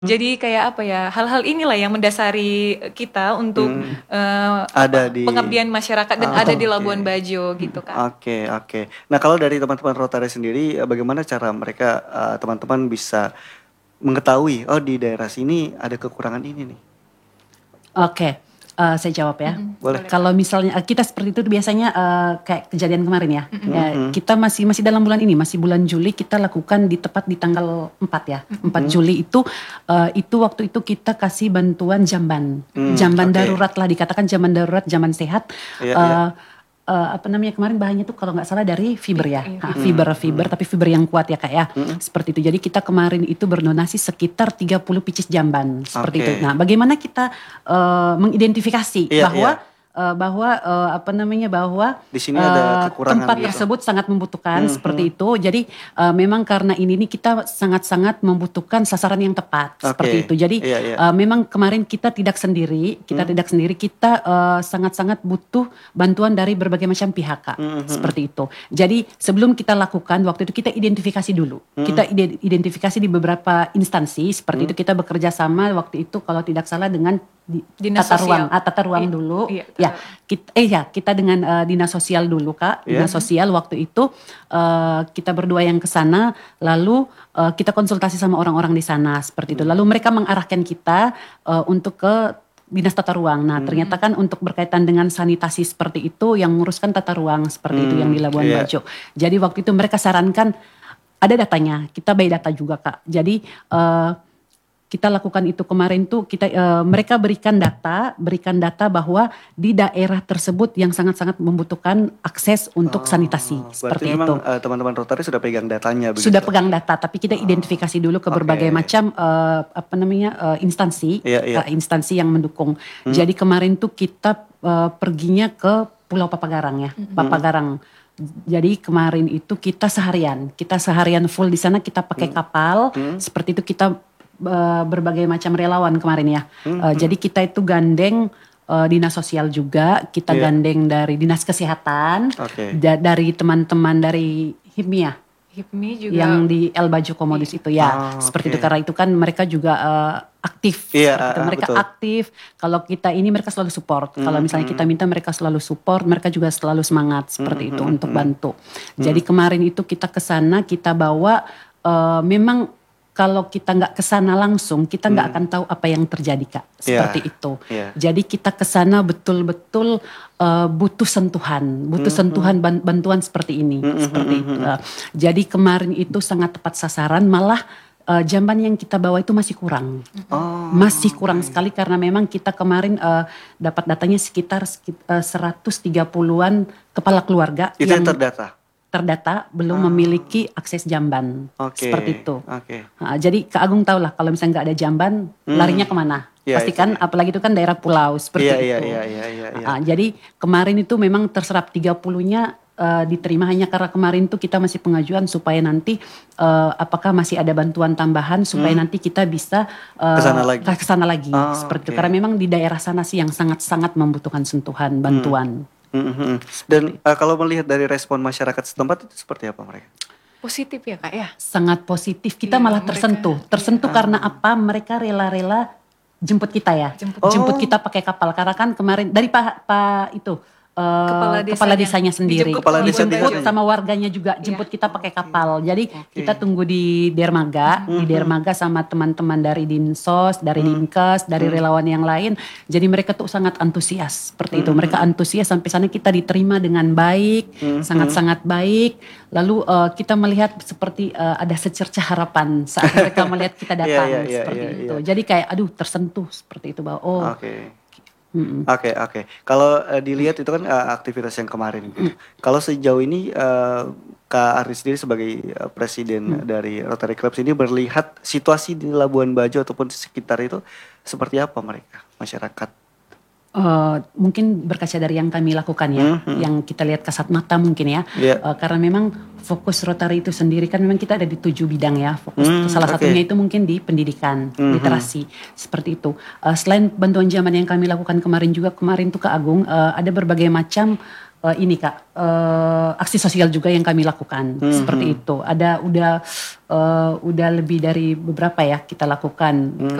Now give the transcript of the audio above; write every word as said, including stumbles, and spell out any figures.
Jadi kayak apa ya, hal-hal inilah yang mendasari kita untuk Hmm. uh, Ada apa, di pengabdian masyarakat dan ah, ada di oke. Labuan Bajo gitu Kak. Oke, oke. Nah kalau dari teman-teman Rotary sendiri, eh, bagaimana cara mereka, eh, teman-teman bisa mengetahui, oh di daerah sini ada kekurangan ini nih? Oke, uh, saya jawab ya. Mm-mm, Boleh. boleh, Kalau Kak. misalnya uh, kita seperti itu biasanya uh, kayak kejadian kemarin ya. Mm-mm. Ya, Mm-mm. kita masih masih dalam bulan ini, masih bulan Juli kita lakukan di tepat di tanggal empat ya. empat Mm. Juli itu uh, itu waktu itu kita kasih bantuan jamban. Hmm, Jamban oke. darurat lah, dikatakan jamban darurat, jamban sehat. Iya, Uh, iya. uh, apa namanya kemarin bahannya tuh kalau nggak salah dari fiber ya, Iya, Ha, Hmm, fiber hmm. fiber tapi fiber yang kuat ya kak ya, Mm-mm. seperti itu. Jadi kita kemarin itu berdonasi sekitar tiga puluh pieces jamban seperti Oke. itu. Nah, bagaimana kita uh, mengidentifikasi Iya, bahwa iya. uh, bahwa uh, apa namanya bahwa Di sini ada uh, kekurangan tempat gitu. tersebut sangat membutuhkan Hmm, seperti hmm. itu. Jadi uh, memang karena ini nih kita sangat-sangat membutuhkan sasaran yang tepat seperti Oke. itu. Jadi Iya, iya. uh, memang kemarin kita tidak sendiri, kita Hmm. tidak sendiri, kita uh, sangat-sangat butuh bantuan dari berbagai macam pihak kak, Hmm, hmm. seperti itu. Jadi sebelum kita lakukan waktu itu kita identifikasi dulu, Hmm. kita ide- identifikasi di beberapa instansi seperti Hmm. itu. Kita bekerja sama waktu itu kalau tidak salah dengan di, Dinas tata ruang, sosial. ah, tata ruang I- dulu, iya, ya tata- kita, eh ya kita dengan uh, dinas sosial dulu kak, Iya. dinas sosial waktu itu uh, kita berdua yang ke sana, lalu uh, kita konsultasi sama orang-orang di sana seperti itu. Lalu mereka mengarahkan kita uh, untuk ke dinas tata ruang. Nah, Hmm. ternyata kan untuk berkaitan dengan sanitasi seperti itu yang menguruskan tata ruang seperti itu Hmm, yang di Labuan iya. Bajo. Jadi waktu itu mereka sarankan ada datanya, kita by data juga kak. Jadi uh, kita lakukan itu kemarin tuh kita uh, mereka berikan data, berikan data bahwa di daerah tersebut yang sangat-sangat membutuhkan akses untuk sanitasi Oh, seperti berarti itu. memang eh, teman-teman Rotary sudah pegang datanya begitu? Sudah pegang data, tapi kita Oh, identifikasi dulu ke berbagai oke. macam uh, apa namanya uh, instansi, Iya, iya. uh, instansi yang mendukung. Hmm. Jadi kemarin tuh kita uh, perginya ke Pulau Papagarang ya, Papagarang. Jadi kemarin itu kita seharian, kita seharian full di sana, kita pakai kapal, Hmm. seperti itu kita uh, berbagai macam relawan kemarin ya. Hmm, Uh, hmm. Jadi kita itu gandeng uh, dinas sosial juga, kita Iya. gandeng dari dinas kesehatan, Oke. da- dari teman-teman dari Hipmi ya, HIPMI juga. yang di El Bajo Komodis itu ya, Ah, seperti oke. itu. Karena itu kan mereka juga uh, aktif, Iya, seperti itu. ah, Mereka betul. aktif. Kalau kita ini mereka selalu support. Kalau Hmm, misalnya hmm. kita minta mereka selalu support, mereka juga selalu semangat seperti Hmm, itu hmm, untuk hmm. bantu. Jadi kemarin itu kita ke sana, kita bawa uh, memang kalau kita nggak ke sana langsung, kita nggak Hmm. akan tahu apa yang terjadi kak. Seperti Iya, itu. iya. Jadi kita ke sana betul-betul uh, butuh sentuhan, butuh Hmm, sentuhan ban- bantuan seperti ini, Hmm, hmm, seperti hmm, itu. hmm. Uh, jadi kemarin itu sangat tepat sasaran, malah uh, jamban yang kita bawa itu masih kurang, Oh, masih kurang oke. sekali karena memang kita kemarin uh, dapat datanya sekitar sekit- uh, seratus tiga puluhan kepala keluarga Itu yang yang terdata? terdata belum Ah. memiliki akses jamban, Oke. seperti itu. Oke. Nah, jadi Kak Agung tahu lah kalau misalnya nggak ada jamban, Hmm. larinya kemana? Iya, Pasti itu kan, dia. apalagi itu kan daerah pulau seperti Iya, itu. iya, iya, iya, iya, iya. Ah, jadi kemarin itu memang terserap tiga puluhnya eh, diterima hanya karena kemarin tuh kita masih pengajuan supaya nanti eh, apakah masih ada bantuan tambahan supaya Hmm. nanti kita bisa eh, Kesana lagi? ke sana lagi Oh, seperti itu. oke. Karena memang di daerah sana sih yang sangat-sangat membutuhkan sentuhan bantuan. Hmm, hmm, hmm. Dan eh, kalau melihat dari respon masyarakat setempat itu seperti apa mereka? Positif ya Kak ya. Sangat positif. Kita Iya, malah mereka- tersentuh. Tersentuh iya. karena apa? Mereka rela-rela jemput kita ya. Jemput. Jemput Oh. kita pakai kapal. Karena kan kemarin dari Pak Pak itu eh, Kepala kepala desanya. desanya sendiri. Dijemput Kepala desa Dijemput desanya. sama warganya juga jemput Iya. kita pakai kapal. Jadi Oke. kita tunggu di Dermaga, di Dermaga sama teman-teman dari Dinsos, dari Dinkes, dari relawan yang lain. Jadi mereka tuh sangat antusias seperti itu. Mereka antusias sampai sana kita diterima dengan baik, sangat-sangat baik. Lalu eh, kita melihat seperti eh, ada secercah harapan saat mereka melihat kita datang Iya, iya, iya, seperti iya, itu. iya. Jadi kayak aduh tersentuh seperti itu bahwa oh Oke. mm-mm. Oke, oke. Kalau eh, dilihat itu kan eh, aktivitas yang kemarin gitu. Kalau sejauh ini eh, Kak Aris sendiri sebagai eh, presiden dari Rotary Club ini melihat situasi di Labuan Bajo ataupun di sekitar itu seperti apa mereka, masyarakat? Eh, mungkin berkaca dari yang kami lakukan ya, Hmm, hmm. yang kita lihat kasat mata mungkin ya. Iya. Eh, karena memang fokus Rotary itu sendiri kan memang kita ada di tujuh bidang ya. Fokus Hmm, salah oke. satunya itu mungkin di pendidikan, Mhm. literasi seperti itu. Eh, selain bantuan zaman yang kami lakukan kemarin juga kemarin tuh Kak Agung, eh, ada berbagai macam uh, ini Kak, uh, aksi sosial juga yang kami lakukan Hmm, seperti hmm. itu. Ada udah uh, udah lebih dari beberapa ya kita lakukan.